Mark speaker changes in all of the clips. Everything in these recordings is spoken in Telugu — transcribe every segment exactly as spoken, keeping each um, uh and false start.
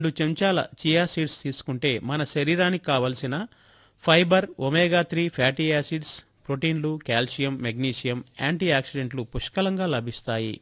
Speaker 1: రెండు చెంచాల చియా సీడ్స్ తీసుకుంటే మన శరీరానికి కావలసిన fibre, omega three fatty acids, ప్రోటీన్లు, కాల్షియం, మెగ్నీషియం, యాంటీ ఆక్సిడెంట్లు పుష్కలంగా లభిస్తాయి.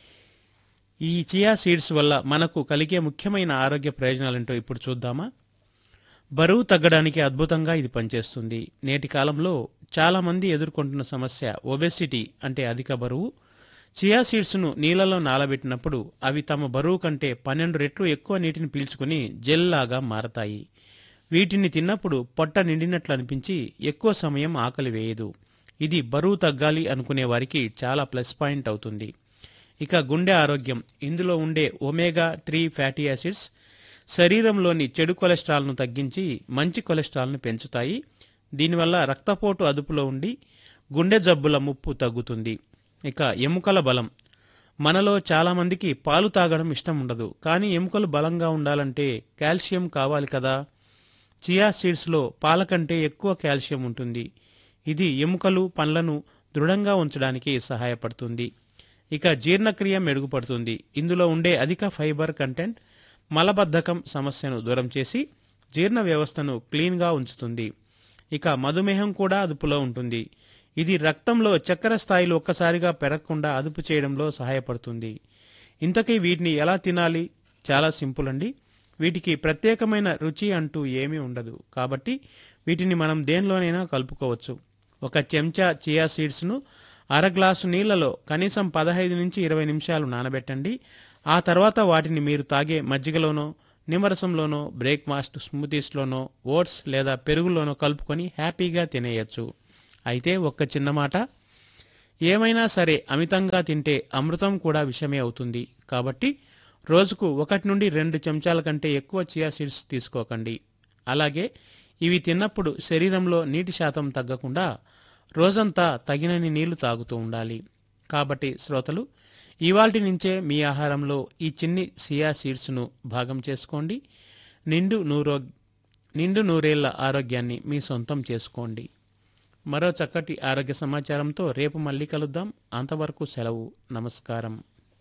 Speaker 1: ఈ చియా సీడ్స్ వల్ల మనకు కలిగే ముఖ్యమైన ఆరోగ్య ప్రయోజనాలేంటో ఇప్పుడు చూద్దామా? బరువు తగ్గడానికి అద్భుతంగా ఇది పనిచేస్తుంది. నేటి కాలంలో చాలా మంది ఎదుర్కొంటున్న సమస్య ఒబెసిటీ, అంటే అధిక బరువు. చియా సీడ్స్ను నీళ్లలో నానబెట్టినప్పుడు అవి తమ బరువు కంటే పన్నెండు రెట్లు ఎక్కువ నీటిని పీల్చుకుని జెల్ లాగా మారతాయి. వీటిని తిన్నప్పుడు పొట్ట నిండినట్లు అనిపించి ఎక్కువ సమయం ఆకలి వేయదు. ఇది బరువు తగ్గాలి అనుకునే వారికి చాలా ప్లస్ పాయింట్ అవుతుంది. ఇక గుండె ఆరోగ్యం. ఇందులో ఉండే ఒమేగా త్రీ ఫ్యాటీ యాసిడ్స్ శరీరంలోని చెడు కొలెస్ట్రాల్ను తగ్గించి మంచి కొలెస్ట్రాల్ను పెంచుతాయి. దీనివల్ల రక్తపోటు అదుపులో ఉండి గుండె జబ్బుల ముప్పు తగ్గుతుంది. ఇక ఎముకల బలం. మనలో చాలామందికి పాలు తాగడం ఇష్టం ఉండదు, కానీ ఎముకలు బలంగా ఉండాలంటే కాల్షియం కావాలి కదా. చియా సీడ్స్లో పాల కంటే ఎక్కువ కాల్షియం ఉంటుంది. ఇది ఎముకలు, పండ్లను దృఢంగా ఉంచడానికి సహాయపడుతుంది. ఇక జీర్ణక్రియ మెరుగుపడుతుంది. ఇందులో ఉండే అధిక ఫైబర్ కంటెంట్ మలబద్ధకం సమస్యను దూరం చేసి జీర్ణ వ్యవస్థను క్లీన్గా ఉంచుతుంది. ఇక మధుమేహం కూడా అదుపులో ఉంటుంది. ఇది రక్తంలో చక్కెర స్థాయిలు ఒక్కసారిగా పెరగకుండా అదుపు చేయడంలో సహాయపడుతుంది. ఇంతకీ వీటిని ఎలా తినాలి? చాలా సింపుల్ అండి. వీటికి ప్రత్యేకమైన రుచి అంటూ ఏమీ ఉండదు, కాబట్టి వీటిని మనం దేనిలోనైనా కలుపుకోవచ్చు. ఒక చెంచా చియా సీడ్స్ను అర గ్లాసు నీళ్లలో కనీసం పదహైదు నుంచి ఇరవై నిమిషాలు నానబెట్టండి. ఆ తర్వాత వాటిని మీరు తాగే మజ్జిగలోనో, నిమ్మరసంలోనో, బ్రేక్ఫాస్ట్ స్మూతీస్లోనో, ఓట్స్ లేదా పెరుగులోనో కలుపుకొని హ్యాపీగా తినేయచ్చు. అయితే ఒక్క చిన్న మాట, ఏమైనా సరే అమితంగా తింటే అమృతం కూడా విషమే అవుతుంది. కాబట్టి రోజుకు ఒకటి నుండి రెండు చెంచాల కంటే ఎక్కువ చియా సీడ్స్ తీసుకోకండి. అలాగే ఇవి తిన్నప్పుడు శరీరంలో నీటి శాతం తగ్గకుండా రోజంతా తగినన్ని నీళ్లు తాగుతూ ఉండాలి. కాబట్టి శ్రోతలు, ఇవాల్టి నుంచే మీ ఆహారంలో ఈ చిన్ని చియా సీడ్స్ను భాగం చేసుకోండి. నిండు నూరో నిండు నూరేళ్ల ఆరోగ్యాన్ని మీ సొంతం చేసుకోండి. మరో చక్కటి ఆరోగ్య సమాచారంతో రేపు మళ్ళీ కలుద్దాం. అంతవరకు సెలవు. నమస్కారం.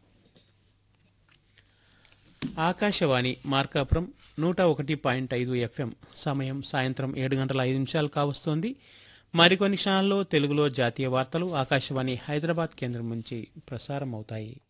Speaker 1: ఆకాశవాణి మార్కాపురం నూట ఒకటి పాయింట్ ఐదు ఎఫ్ఎం. సమయం సాయంత్రం ఏడు గంటల ఐదు నిమిషాలు కావస్తోంది. మరికొన్ని క్షణాల్లో తెలుగులో జాతీయ వార్తలు ఆకాశవాణి హైదరాబాద్ కేంద్రం నుంచి ప్రసారం అవుతాయి.